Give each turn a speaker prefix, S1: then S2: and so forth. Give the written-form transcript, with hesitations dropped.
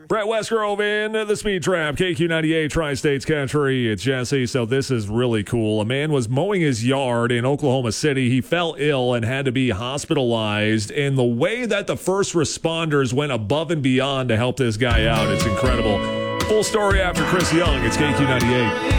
S1: Brett Westgrove in the Speed Trap, KQ98 Tri-States Country. It's Jesse. So this is really cool. A man was mowing his yard in Oklahoma City. He fell ill and had to be hospitalized. And the way that the first responders went above and beyond to help this guy out, it's incredible. Full story after Chris Young. It's KQ98.